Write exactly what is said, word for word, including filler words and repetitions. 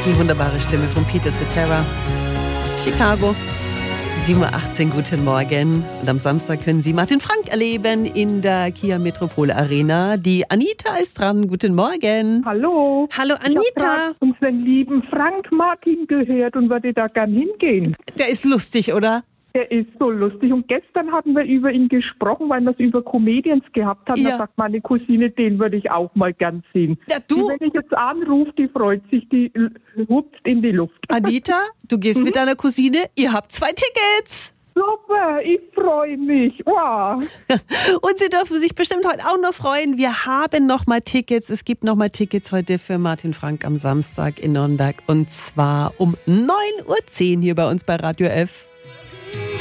Die wunderbare Stimme von Peter Cetera. Chicago. sieben Uhr achtzehn, guten Morgen. Und am Samstag können Sie Martin Frank erleben in der Kia Metropole Arena. Die Anita ist dran. Guten Morgen. Hallo. Hallo Anita. Ich habe unseren lieben Frank Martin gehört und würde da gern hingehen. Der ist lustig, oder? Der ist so lustig. Und gestern hatten wir über ihn gesprochen, weil wir es über Comedians gehabt haben. Ja. Da sagt meine Cousine, den würde ich auch mal gern sehen. Ja, du- Die, wenn ich jetzt anrufe, die freut sich, die l- hupft in die Luft. Anita, du gehst mit deiner Cousine. Ihr habt zwei Tickets. Super, ich freue mich. Wow. Und Sie dürfen sich bestimmt heute auch noch freuen. Wir haben noch mal Tickets. Es gibt noch mal Tickets heute für Martin Frank am Samstag in Nürnberg. Und zwar um neun Uhr zehn hier bei uns bei Radio F.